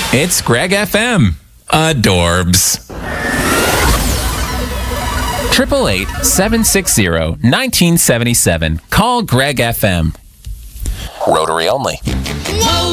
It's Greg FM. Adorbs. 888-760-1977. Call Greg FM. Rotary only.